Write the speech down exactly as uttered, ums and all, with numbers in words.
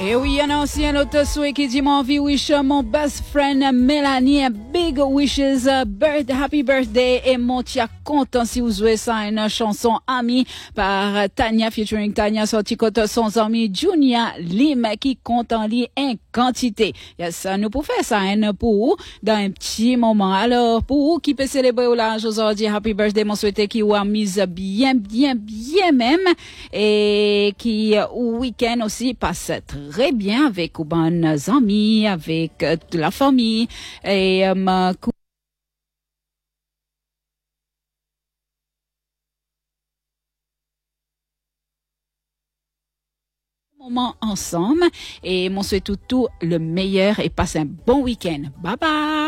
Et oui, il y en a aussi un autre souhait qui dit mon vie wish mon best friend Mélanie, big wishes, birth, happy birthday et mon tia content si vous jouez ça une chanson amie par Tanya featuring Tanya sorti contre son ami Junia Lim qui compte en lit en quantité. Yes, nous pouvons faire ça hein, pour vous dans un petit moment. Alors pour vous qui peut célébrer au large aujourd'hui, happy birthday, mon souhaité qui vous amise bien, bien, bien même et qui au week-end aussi passe très bien avec vos bonnes amis, avec euh, la famille et euh, moment ensemble et mon souhait tout, tout le meilleur et passe un bon week-end. Bye bye.